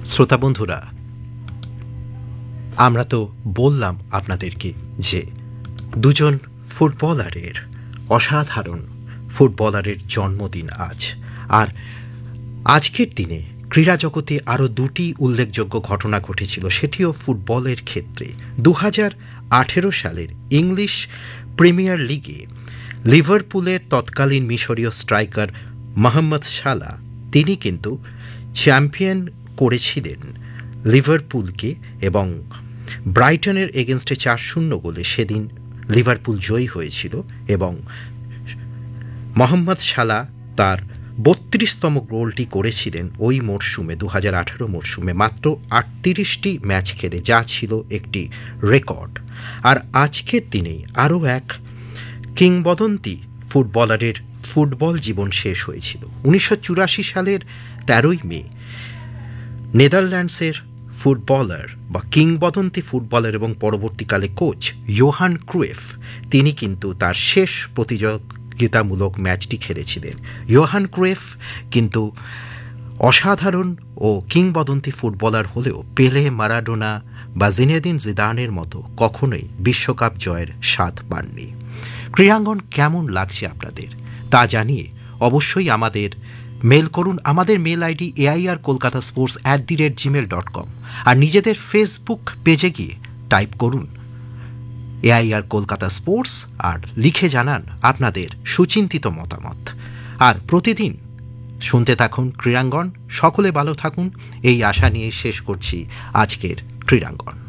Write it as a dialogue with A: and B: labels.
A: শ্রোতা বন্ধুরা, আমরা তো বললাম আপনাদেরকে যে দুজন ফুটবলারের অসাধারণ ফুটবলারের জন্মদিন আজ। আর আজকের দিনে ক্রীড়া জগতে আরও দুটি উল্লেখযোগ্য ঘটনা ঘটেছিল, সেটিও ফুটবলের ক্ষেত্রে। 2018 সালের ইংলিশ প্রিমিয়ার লিগে লিভারপুলের তৎকালীন মিশরীয় স্ট্রাইকার মোহাম্মদ সালা তিনি কিন্তু চ্যাম্পিয়ন করেছিলেন লিভারপুলকে, এবং ব্রাইটনের এগেনস্টে 4-0 গোলে সেদিন লিভারপুল জয়ী হয়েছিল। এবং মোহাম্মদ সালা তার 32তম গোলটি করেছিলেন ওই মরশুমে, 2018 মরশুমে, মাত্র 38টি ম্যাচ খেলে, যা ছিল একটি রেকর্ড। আর আজকের দিনেই আরও এক কিংবদন্তি ফুটবলারের ফুটবল জীবন শেষ হয়েছিল। 1984 সালের 13ই মে নেদারল্যান্ডসের ফুটবলার বা কিংবদন্তি ফুটবলার এবং পরবর্তীকালে কোচ ইয়োহান ক্রুইফ তিনি কিন্তু তার শেষ প্রতিযোগিতামূলক ম্যাচটি খেলেছিলেন। ইয়োহান ক্রুইফ কিন্তু অসাধারণ ও কিংবদন্তি ফুটবলার হলেও পেলে, মারাডোনা বা জিনেদিন জিদানের মতো কখনোই বিশ্বকাপ জয়ের স্বাদ পাননি। ক্রীড়াঙ্গন কেমন লাগছে আপনাদের তা জানিয়ে অবশ্যই আমাদের মেল করুন। আমাদের মেল আইডি airkolkatasports@gmail.com, আর নিজেদের ফেসবুক পেজে গিয়ে টাইপ করুন AIR কলকাতা স্পোর্টস আর লিখে জানান আপনাদের সুচিন্তিত মতামত। আর প্রতিদিন শুনতে থাকুন ক্রীড়াঙ্গন। সকলে ভালো থাকুন এই আশা নিয়ে শেষ করছি আজকের ক্রীড়াঙ্গন।